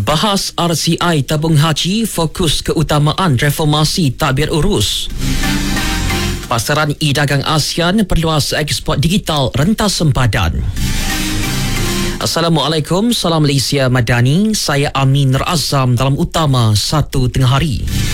Bahas RCI tabung haji, fokus keutamaan reformasi takbir urus. Pasaran e-dagang ASEAN perluas ekspor digital rentas sempadan. Assalamualaikum, salam Malaysia Madani. Saya Amin Nur Azam dalam utama 1 tengah hari.